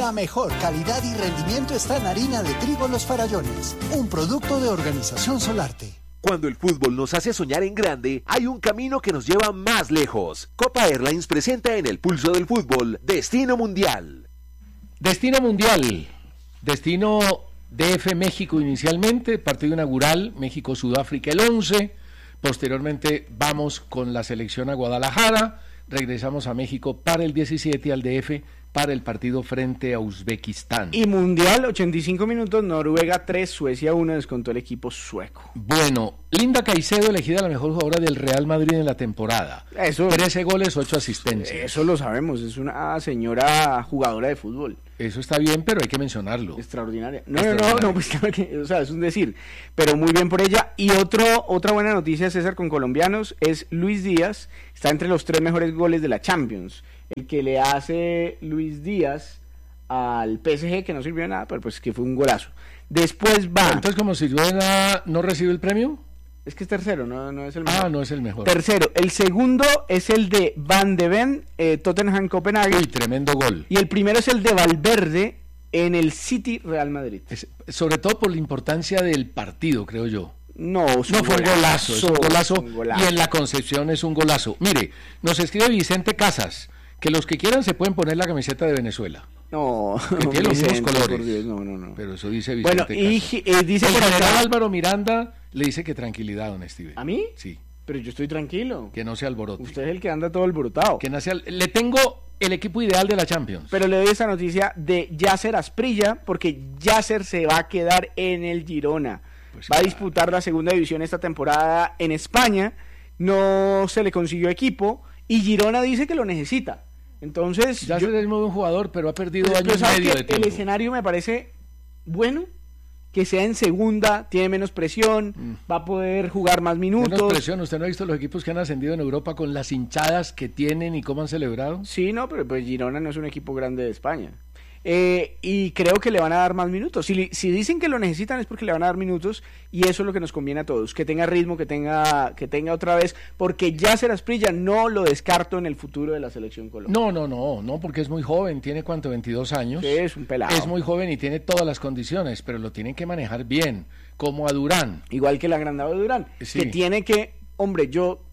La mejor calidad y rendimiento está en harina de trigo Los Farallones, un producto de Organización Solarte. Cuando el fútbol nos hace soñar en grande, hay un camino que nos lleva más lejos. Copa Airlines presenta en el pulso del fútbol Destino Mundial. Destino Mundial, destino DF México inicialmente, partido inaugural México-Sudáfrica el 11, posteriormente vamos con la selección a Guadalajara, regresamos a México para el 17 al DF para el partido frente a Uzbekistán. Y Mundial, 85 minutos, Noruega 3, Suecia 1, descontó el equipo sueco. Bueno, Linda Caicedo elegida la mejor jugadora del Real Madrid en la temporada. 13 goles, 8 asistencias. Eso lo sabemos, es una señora jugadora de fútbol. Eso está bien, pero hay que mencionarlo. Extraordinaria. No, pues claro que, o sea, es un decir, pero muy bien por ella. Y otra buena noticia, César, con colombianos, es Luis Díaz, está entre los 3 mejores goles de la Champions. El que le hace Luis Díaz al PSG, que no sirvió de nada, pero pues que fue un golazo. Después va... Entonces, como sirvió de nada, ¿no recibe el premio? Es que es tercero, no es el mejor. No es el mejor. Tercero. El segundo es el de Van de Ven, Tottenham Copenhague. Uy, tremendo gol. Y el primero es el de Valverde en el City Real Madrid. Sobre todo por la importancia del partido, creo yo. No fue un golazo, es un golazo. Y en la Concepción es un golazo. Mire, nos escribe Vicente Casas, que los que quieran se pueden poner la camiseta de Venezuela. No, que tiene los mismos colores. Dios, no. Pero eso dice Vicente Casas. Dice el por general acá... Álvaro Miranda le dice que tranquilidad, don Steven. ¿A mí? Sí. Pero yo estoy tranquilo. Que no se alborote. Usted es el que anda todo alborotado. Le tengo el equipo ideal de la Champions. Pero le doy esta noticia de Yasser Asprilla, porque Yasser se va a quedar en el Girona. Pues va a disputar la segunda división esta temporada en España. No se le consiguió equipo y Girona dice que lo necesita. Entonces... Yasser es muy buen jugador, pero ha perdido año y medio de tiempo. El escenario me parece bueno, que sea en segunda, tiene menos presión, va a poder jugar más minutos. Menos presión, ¿usted no ha visto los equipos que han ascendido en Europa con las hinchadas que tienen y cómo han celebrado? Sí, no, pero pues Girona no es un equipo grande de España. Y creo que le van a dar más minutos. Si dicen que lo necesitan es porque le van a dar minutos y eso es lo que nos conviene a todos, que tenga ritmo, que tenga otra vez, porque Yasser Asprilla no lo descarto en el futuro de la selección colombiana. No, porque es muy joven, tiene ¿cuánto? 22 años. Sí, es un pelado. Es muy joven y tiene todas las condiciones, pero lo tienen que manejar bien, como a Durán. Igual que el agrandado de Durán, sí. Que tiene que, hombre, yo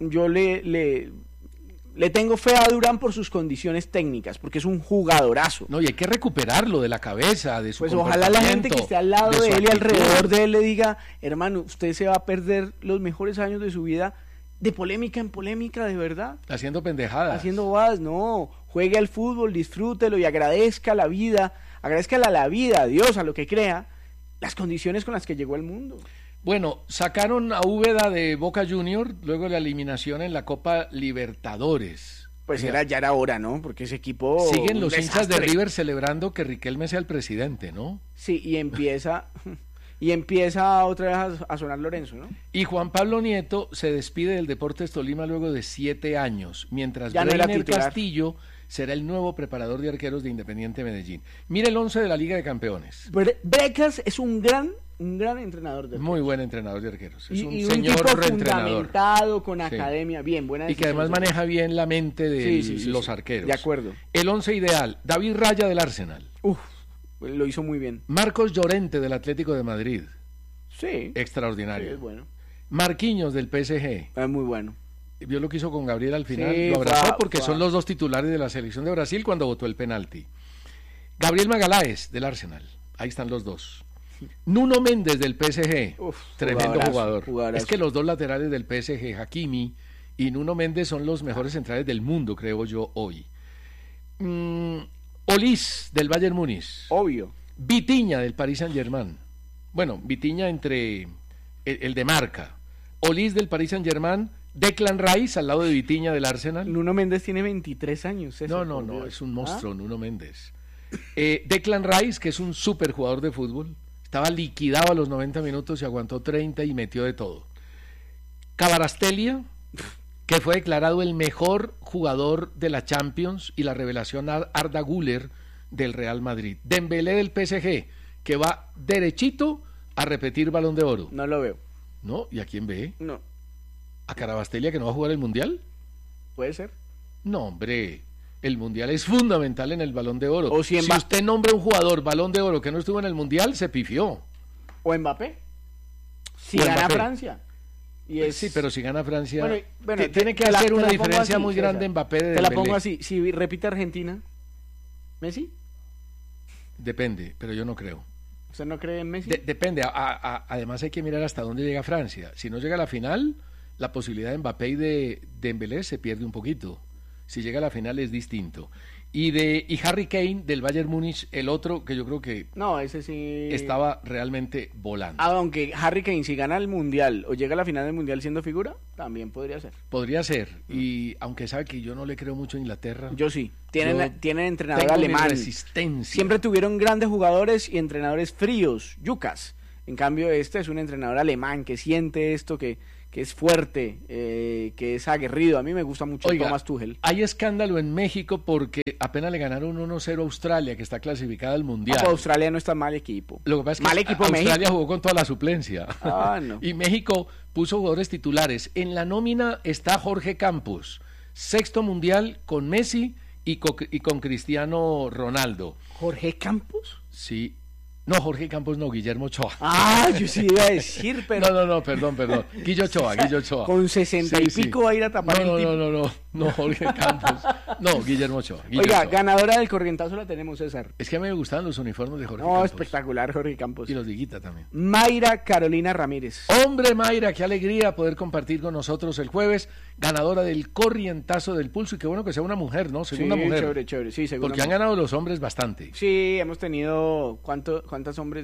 le tengo fe a Durán por sus condiciones técnicas, porque es un jugadorazo. No, y hay que recuperarlo de la cabeza, de su Pues ojalá la gente que esté al lado de él y alrededor de él le diga, hermano, usted se va a perder los mejores años de su vida de polémica en polémica, de verdad. Haciendo pendejadas. Haciendo bobadas, no. Juegue al fútbol, disfrútelo y agradezca la vida, agradezca a la vida, a Dios, a lo que crea, las condiciones con las que llegó al mundo. Bueno, sacaron a Úbeda de Boca Junior luego de la eliminación en la Copa Libertadores. Pues ya era hora, ¿no? Porque ese equipo... Siguen los hinchas de River celebrando que Riquelme sea el presidente, ¿no? Sí, y empieza otra vez a sonar Lorenzo, ¿no? Y Juan Pablo Nieto se despide del Deportes Tolima luego de 7 años, mientras ya Breiner Castillo será el nuevo preparador de arqueros de Independiente Medellín. Mire el 11 de la Liga de Campeones. Brecas es un gran entrenador de arqueros. Muy buen entrenador de arqueros. Es un señor fundamentado con academia, bien, buena. Y que además maneja bien la mente de los arqueros. De acuerdo. El 11 ideal, David Raya del Arsenal. Lo hizo muy bien. Marcos Llorente del Atlético de Madrid. Sí. Extraordinario. Sí, es bueno. Marquinhos del PSG. Es muy bueno. Vio lo que hizo con Gabriel al final, sí, lo abrazó porque son los dos titulares de la selección de Brasil cuando votó el penalti. Gabriel Magaláes del Arsenal, ahí están los dos. Nuno Méndez del PSG, tremendo jugador. Es que los dos laterales del PSG, Hakimi y Nuno Méndez, son los mejores centrales del mundo, creo yo, hoy. Olís del Bayern Múnich. Obvio. Vitinha del Paris Saint-Germain. Bueno, Vitinha entre el de marca. Olís del Paris Saint-Germain. Declan Rice al lado de Vitinha del Arsenal. Nuno Méndez tiene 23 años. No, es un monstruo, Nuno Méndez. Declan Rice, que es un súper jugador de fútbol, estaba liquidado a los 90 minutos y aguantó 30 y metió de todo. Kvaratskhelia, que fue declarado el mejor jugador de la Champions, y la revelación Arda Güler del Real Madrid. Dembélé del PSG, que va derechito a repetir Balón de Oro. No lo veo. ¿No? ¿Y a quién ve? No. ¿A Kvaratskhelia, que no va a jugar el Mundial? Puede ser. No, hombre. el Mundial es fundamental en el Balón de Oro. O si usted nombra un jugador Balón de Oro que no estuvo en el Mundial, se pifió. O Mbappé. Si gana Francia. Sí, pero si gana Francia, bueno, tiene que hacer una diferencia así, muy grande Mbappé de Te la pongo así, si repite Argentina, ¿Messi? Depende, pero yo no creo. ¿Usted no cree en Messi? Depende, además hay que mirar hasta dónde llega Francia. Si no llega a la final, la posibilidad de Mbappé y de Dembélé se pierde un poquito. Si llega a la final es distinto. Y Harry Kane del Bayern Múnich, el otro que yo creo que no, ese sí estaba realmente volando. Aunque Harry Kane si gana el Mundial o llega a la final del Mundial siendo figura, también podría ser. Podría ser, y aunque sabe que yo no le creo mucho a Inglaterra. Yo sí, tienen entrenador alemán. Resistencia. Siempre tuvieron grandes jugadores y entrenadores fríos, yucas. En cambio este es un entrenador alemán que siente esto, que es fuerte, que es aguerrido. A mí me gusta mucho Thomas Tuchel. Hay escándalo en México porque apenas le ganaron 1-0 a Australia, que está clasificada al Mundial. Australia no está mal equipo. Lo que pasa es que Australia México jugó con toda la suplencia. No. Y México puso jugadores titulares. En la nómina está Jorge Campos, 6º Mundial con Messi y con Cristiano Ronaldo. ¿Jorge Campos? Sí. No, Jorge Campos no, Guillermo Ochoa. Yo sí iba a decir, pero... No, perdón. Guillo Ochoa. Con 60 y pico va a ir a tapar el tipo. No, Jorge Campos. No, Guillermo Ochoa. Oiga, ganadora del corrientazo la tenemos, César. Es que a mí me gustaban los uniformes de Jorge Campos. No, espectacular, Jorge Campos. Y los de Higuita también. Mayra Carolina Ramírez. Hombre, Mayra, qué alegría poder compartir con nosotros el jueves. Ganadora del corrientazo del pulso. Y qué bueno que sea una mujer, ¿no? Segunda mujer. Chévere. Sí, segunda porque han ganado los hombres bastante. Sí, hemos tenido... ¿Cuántos hombres?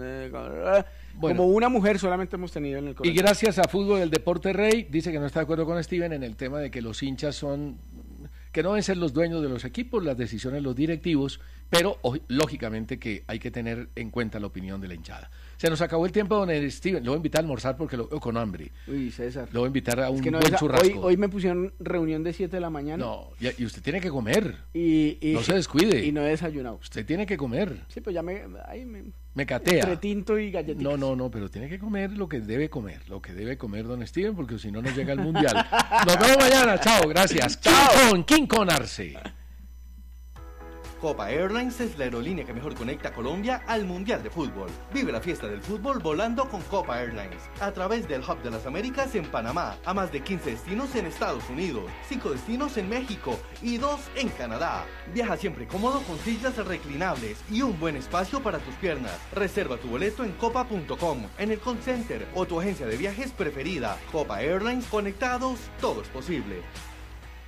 Bueno, como una mujer solamente hemos tenido en el corrientazo. Y gracias a Fútbol del Deporte Rey, dice que no está de acuerdo con Steven en el tema de que los hinchas que no deben ser los dueños de los equipos, las decisiones los directivos, pero lógicamente que hay que tener en cuenta la opinión de la hinchada. Se nos acabó el tiempo, don Steven. Lo voy a invitar a almorzar porque lo veo con hambre. Uy, César. Lo voy a invitar a un buen churrasco. Hoy me pusieron reunión de 7 de la mañana. No, y usted tiene que comer. Y no se descuide. Y no he desayunado. Usted tiene que comer. Sí, pues ya me catea. Entre tinto y galletitas. No, pero tiene que comer lo que debe comer, don Steven, porque si no llega al Mundial. Nos vemos mañana, chao, gracias. King Kong Arce. Copa Airlines es la aerolínea que mejor conecta a Colombia al Mundial de Fútbol. Vive la fiesta del fútbol volando con Copa Airlines. A través del Hub de las Américas en Panamá, a más de 15 destinos en Estados Unidos, 5 destinos en México y 2 en Canadá. Viaja siempre cómodo con sillas reclinables y un buen espacio para tus piernas. Reserva tu boleto en copa.com, en el call center o tu agencia de viajes preferida. Copa Airlines, conectados, todo es posible.